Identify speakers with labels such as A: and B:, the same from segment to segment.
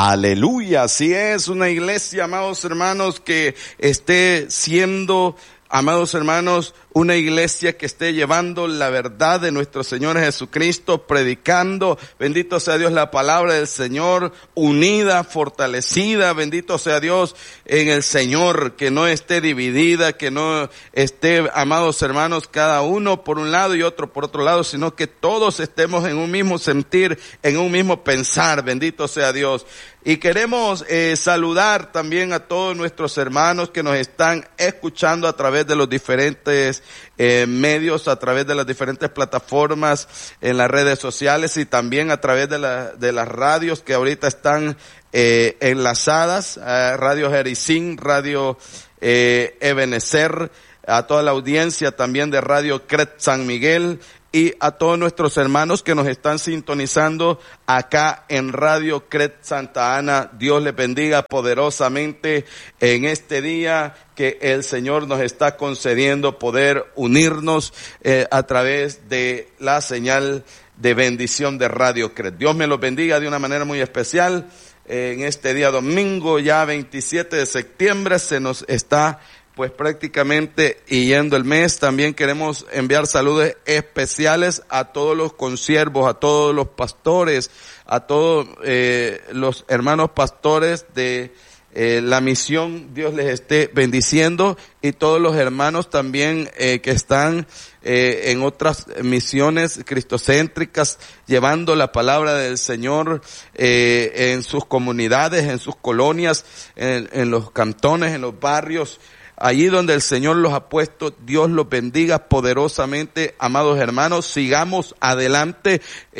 A: Aleluya, así es, una iglesia, amados hermanos, que esté siendo, amados hermanos, una iglesia que esté llevando la verdad de nuestro Señor Jesucristo, predicando, bendito sea Dios, la palabra del Señor, unida, fortalecida, bendito sea Dios en el Señor, que no esté dividida, que no esté, amados hermanos, cada uno por un lado y otro por otro lado, sino que todos estemos en un mismo sentir, en un mismo pensar, bendito sea Dios. Y queremos saludar también a todos nuestros hermanos que nos están escuchando a través de los diferentes medios, a través de las diferentes plataformas en las redes sociales y también a través de las radios que ahorita están enlazadas, Radio Jericín, Radio Ebenecer, a toda la audiencia también de Radio Cret San Miguel, y a todos nuestros hermanos que nos están sintonizando acá en Radio Cret Santa Ana. Dios les bendiga poderosamente en este día que el Señor nos está concediendo poder unirnos a través de la señal de bendición de Radio Cret. Dios me los bendiga de una manera muy especial. En este día domingo, ya 27 de septiembre, se nos está pues prácticamente yendo el mes. También queremos enviar saludos especiales a todos los consiervos, a todos los pastores, a todos los hermanos pastores de la misión. Dios les esté bendiciendo, y todos los hermanos también que están en otras misiones cristocéntricas, llevando la palabra del Señor en sus comunidades, en sus colonias, en los cantones, en los barrios. Allí donde el Señor los ha puesto, Dios los bendiga poderosamente, amados hermanos. Sigamos adelante,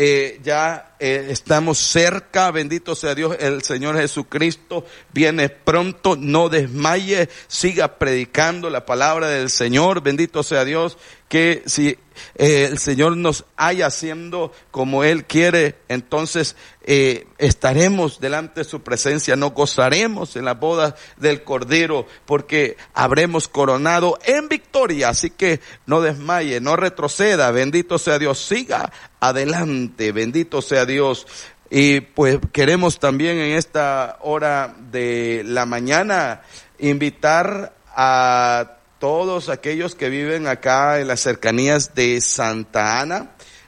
A: estamos cerca, bendito sea Dios, el Señor Jesucristo viene pronto. No desmaye, siga predicando la palabra del Señor, bendito sea Dios, que si el Señor nos haya haciendo como Él quiere, entonces estaremos delante de su presencia, nos gozaremos en las bodas del Cordero, porque habremos coronado en victoria. Así que no desmaye, no retroceda, bendito sea Dios, siga adelante, bendito sea Dios. Y pues queremos también en esta hora de la mañana invitar a todos aquellos que viven acá en las cercanías de Santa Ana,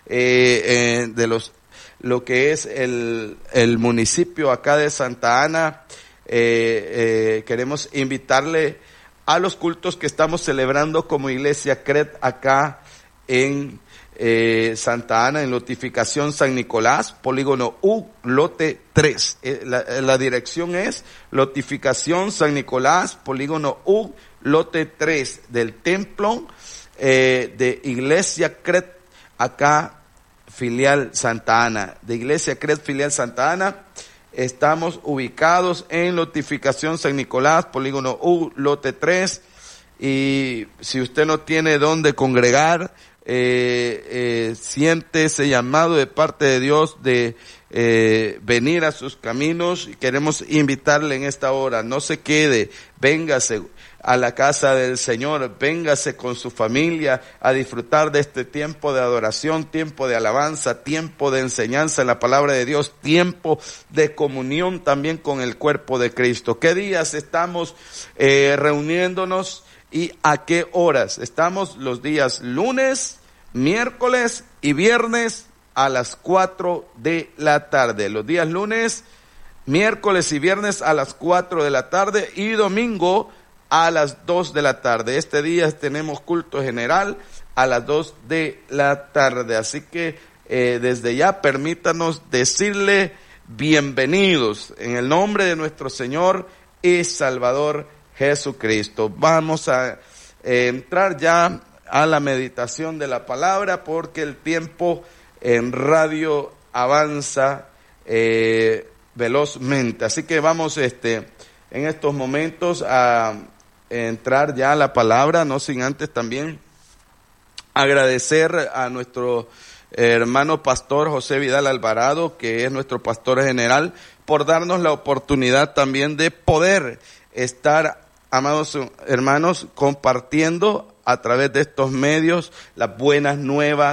A: lo que es el municipio acá de Santa Ana. Queremos invitarle a los cultos que estamos celebrando como Iglesia Cret acá en Santa Ana, en Lotificación San Nicolás, Polígono U, Lote 3. La dirección es Lotificación San Nicolás, Polígono U, Lote 3 del templo de Iglesia Cret acá, filial Santa Ana, de Iglesia Cret filial Santa Ana. Estamos ubicados en Lotificación San Nicolás, Polígono U, Lote 3. Y si usted no tiene dónde congregar, siente ese llamado de parte de Dios de venir a sus caminos, y queremos invitarle en esta hora. No se quede, véngase a la casa del Señor, véngase con su familia a disfrutar de este tiempo de adoración, tiempo de alabanza, tiempo de enseñanza en la palabra de Dios, tiempo de comunión también con el cuerpo de Cristo. ¿Qué días estamos reuniéndonos y a qué horas? Estamos los días lunes, miércoles y viernes a las 4 de la tarde. Los días lunes, miércoles y viernes a las 4 de la tarde, y domingo a las 2 de la tarde. Este día tenemos culto general a las 2 de la tarde. Así que desde ya permítanos decirle bienvenidos en el nombre de nuestro Señor y Salvador Jesucristo. Vamos a entrar ya a la meditación de la palabra, porque el tiempo en radio avanza velozmente. Así que vamos en estos momentos a entrar ya a la palabra, no sin antes también agradecer a nuestro hermano pastor José Vidal Alvarado, que es nuestro pastor general, por darnos la oportunidad también de poder estar, amados hermanos, compartiendo a través de estos medios las buenas nuevas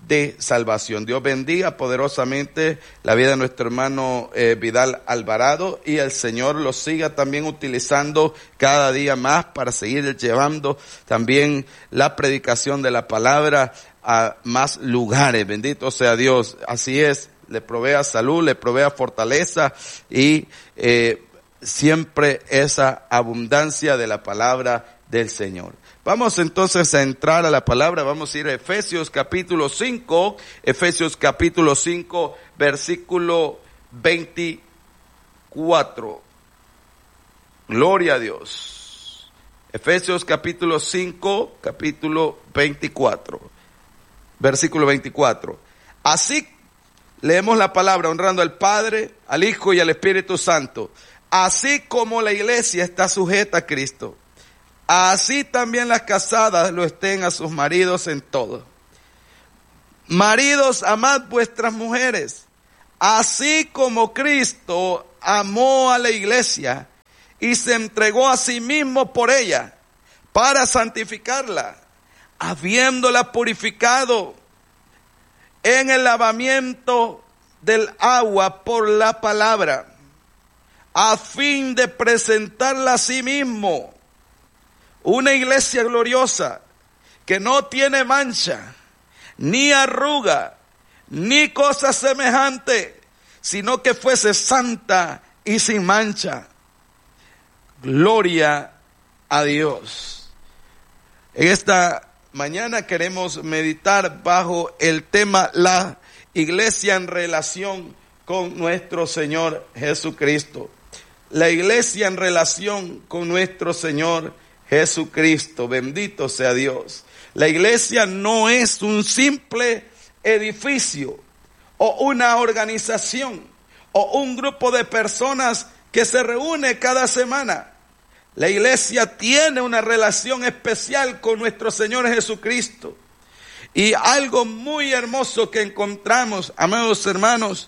A: de salvación. Dios bendiga poderosamente la vida de nuestro hermano Vidal Alvarado, y el Señor lo siga también utilizando cada día más para seguir llevando también la predicación de la palabra a más lugares. Bendito sea Dios. Así es, le provea salud, le provea fortaleza y siempre esa abundancia de la palabra del Señor. Vamos entonces a entrar a la palabra. Vamos a ir a Efesios capítulo 5, versículo 24. Gloria a Dios. Efesios capítulo 5, capítulo 24, versículo 24. Así leemos la palabra honrando al Padre, al Hijo y al Espíritu Santo. Así como la iglesia está sujeta a Cristo, así también las casadas lo estén a sus maridos en todo. Maridos, amad vuestras mujeres, así como Cristo amó a la iglesia y se entregó a sí mismo por ella, para santificarla, habiéndola purificado en el lavamiento del agua por la palabra, a fin de presentarla a sí mismo una iglesia gloriosa, que no tiene mancha, ni arruga, ni cosa semejante, sino que fuese santa y sin mancha. Gloria a Dios. En esta mañana queremos meditar bajo el tema la iglesia en relación con nuestro Señor Jesucristo. La iglesia en relación con nuestro Señor Jesucristo. Bendito sea Dios. La iglesia no es un simple edificio o una organización o un grupo de personas que se reúne cada semana. La iglesia tiene una relación especial con nuestro Señor Jesucristo. Y algo muy hermoso que encontramos, amados hermanos,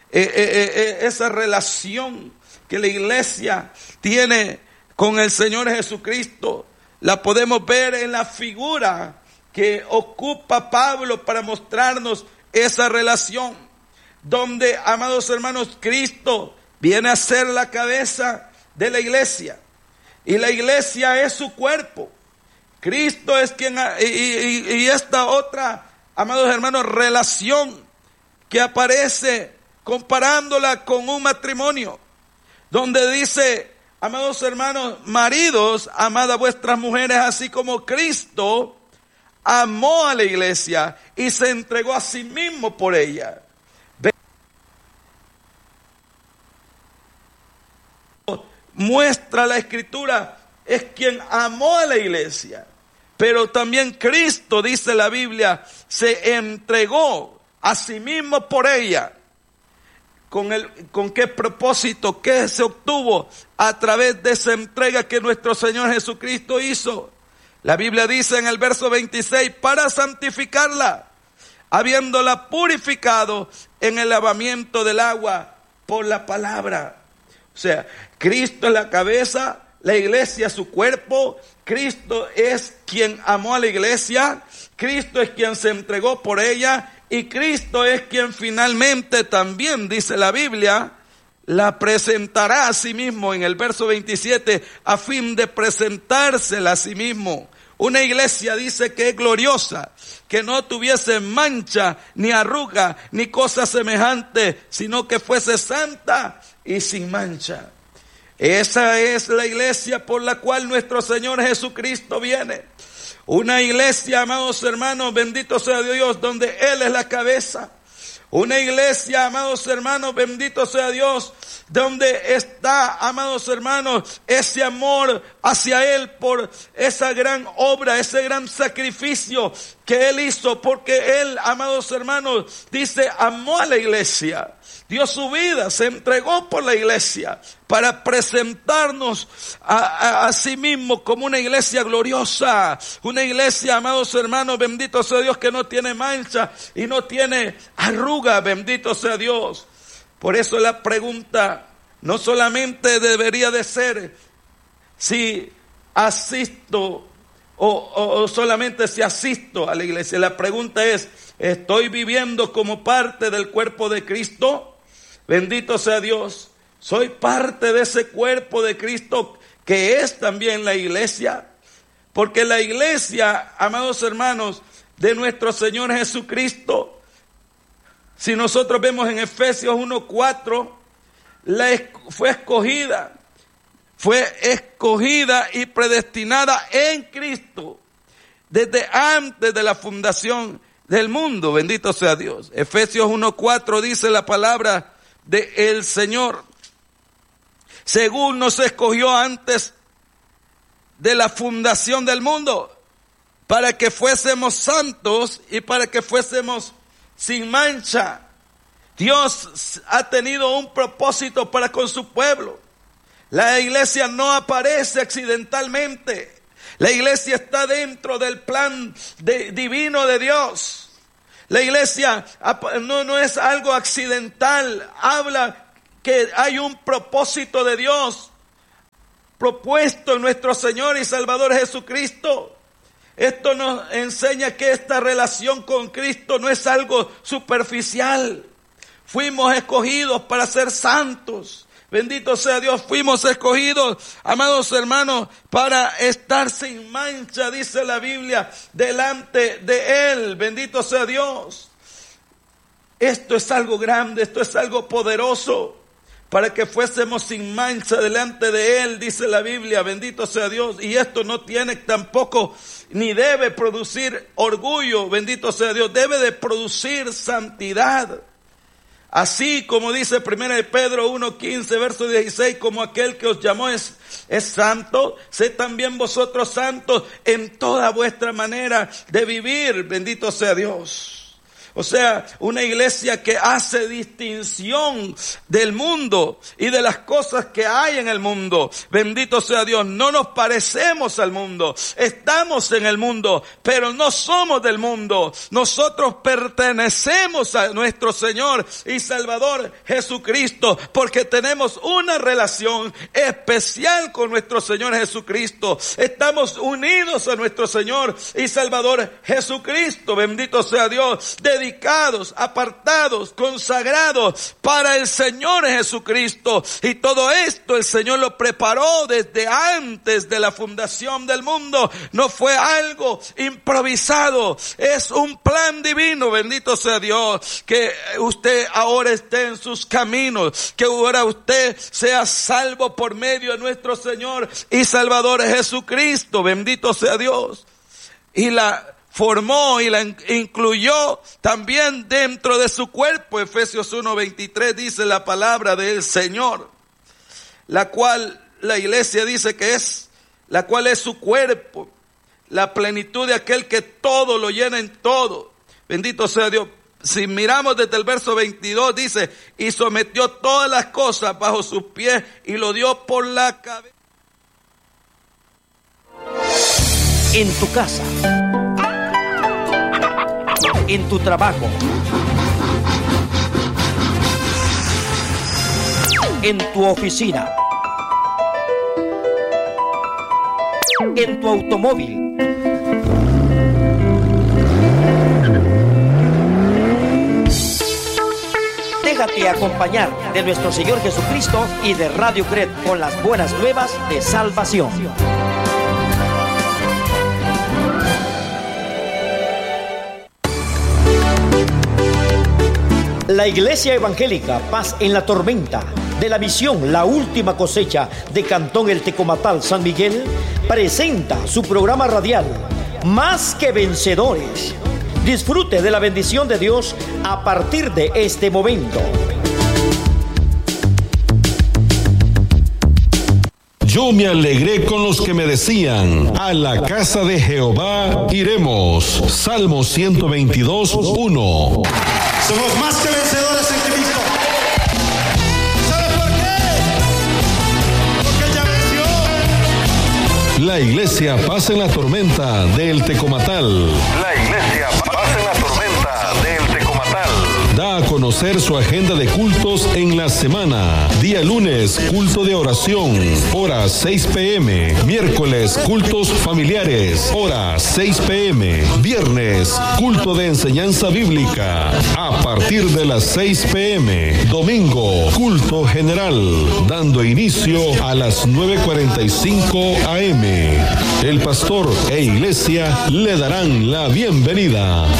A: esa relación que la iglesia tiene con el Señor Jesucristo, la podemos ver en la figura que ocupa Pablo para mostrarnos esa relación, donde, amados hermanos, Cristo viene a ser la cabeza de la iglesia, y la iglesia es su cuerpo. Cristo es quien, y esta otra, amados hermanos, relación que aparece comparándola con un matrimonio, donde dice, amados hermanos, maridos, amad a vuestras mujeres, así como Cristo amó a la iglesia y se entregó a sí mismo por ella. Muestra la Escritura, es quien amó a la iglesia, pero también Cristo, dice la Biblia, se entregó a sí mismo por ella. ¿Con qué propósito? ¿Qué se obtuvo a través de esa entrega que nuestro Señor Jesucristo hizo? La Biblia dice en el verso 26, para santificarla, habiéndola purificado en el lavamiento del agua por la palabra. O sea, Cristo es la cabeza, la iglesia es su cuerpo, Cristo es quien amó a la iglesia, Cristo es quien se entregó por ella, y Cristo es quien finalmente también, dice la Biblia, la presentará a sí mismo en el verso 27, a fin de presentársela a sí mismo. Una iglesia, dice, que es gloriosa, que no tuviese mancha, ni arruga, ni cosa semejante, sino que fuese santa y sin mancha. Esa es la iglesia por la cual nuestro Señor Jesucristo viene. Una iglesia, amados hermanos, bendito sea Dios, donde Él es la cabeza. Una iglesia, amados hermanos, bendito sea Dios, donde está, amados hermanos, ese amor hacia Él por esa gran obra, ese gran sacrificio que Él hizo, porque Él, amados hermanos, dice, amó a la iglesia. Dio su vida, se entregó por la iglesia para presentarnos a sí mismo como una iglesia gloriosa. Una iglesia, amados hermanos, bendito sea Dios, que no tiene mancha y no tiene arruga, bendito sea Dios. Por eso la pregunta no solamente debería de ser si asisto o solamente si asisto a la iglesia. La pregunta es, ¿estoy viviendo como parte del cuerpo de Cristo? Bendito sea Dios. ¿Soy parte de ese cuerpo de Cristo que es también la iglesia? Porque la iglesia, amados hermanos, de nuestro Señor Jesucristo, si nosotros vemos en Efesios 1:4, fue escogida y predestinada en Cristo desde antes de la fundación del mundo. Bendito sea Dios. Efesios 1:4 dice la palabra del Señor: según nos escogió antes de la fundación del mundo, para que fuésemos santos y para que fuésemos sin mancha. Dios ha tenido un propósito para con su pueblo. La iglesia no aparece accidentalmente. La iglesia está dentro del plan divino de Dios. La iglesia no es algo accidental. Habla que hay un propósito de Dios propuesto en nuestro Señor y Salvador Jesucristo. Esto nos enseña que esta relación con Cristo no es algo superficial. Fuimos escogidos para ser santos. Bendito sea Dios, fuimos escogidos, amados hermanos, para estar sin mancha, dice la Biblia, delante de Él. Bendito sea Dios. Esto es algo grande, esto es algo poderoso, para que fuésemos sin mancha delante de Él, dice la Biblia. Bendito sea Dios. Y esto no tiene tampoco, ni debe producir orgullo, bendito sea Dios. Debe de producir santidad. Así como dice 1 Pedro 1:15, verso 16, como aquel que os llamó es santo, sed también vosotros santos en toda vuestra manera de vivir. Bendito sea Dios. O sea, una iglesia que hace distinción del mundo y de las cosas que hay en el mundo. Bendito sea Dios. No nos parecemos al mundo. Estamos en el mundo, pero no somos del mundo. Nosotros pertenecemos a nuestro Señor y Salvador Jesucristo, porque tenemos una relación especial con nuestro Señor Jesucristo. Estamos unidos a nuestro Señor y Salvador Jesucristo. Bendito sea Dios. Dedicados, apartados, consagrados para el Señor Jesucristo. Y todo esto el Señor lo preparó desde antes de la fundación del mundo. No fue algo improvisado, es un plan divino. Bendito sea Dios, que usted ahora esté en sus caminos, que ahora usted sea salvo por medio de nuestro Señor y Salvador Jesucristo. Bendito sea Dios. Y la formó y la incluyó también dentro de su cuerpo. Efesios 1:23 dice la palabra del Señor, la cual la iglesia dice que es, la cual es su cuerpo, la plenitud de aquel que todo lo llena en todo. Bendito sea Dios. Si miramos desde el verso 22 dice, y sometió todas las cosas bajo sus pies y lo dio por la cabeza.
B: En tu casa, en tu trabajo, en tu oficina, en tu automóvil, déjate acompañar de nuestro Señor Jesucristo y de Radio Cred con las buenas nuevas de salvación. La Iglesia Evangélica Paz en la Tormenta de la misión La Última Cosecha de Cantón El Tecomatal, San Miguel, presenta su programa radial Más que Vencedores. Disfrute de la bendición de Dios a partir de este momento.
C: Yo me alegré con los que me decían, a la casa de Jehová iremos. Salmo 122:1.
D: Somos más que vencedores en Cristo. ¿Sabes por qué? Porque Él ya venció.
C: La iglesia Paz en la Tormenta del Tecomatal.
E: La iglesia Paz en la Tormenta del Tecomatal.
C: da a conocer su agenda de cultos en la semana. Día lunes, culto de oración, hora 6 p.m. Miércoles, cultos familiares, hora 6 p.m. Viernes, culto de enseñanza bíblica, a partir de las 6 p.m. Domingo, culto general, dando inicio a las 9:45 a.m. El pastor e iglesia le darán la bienvenida.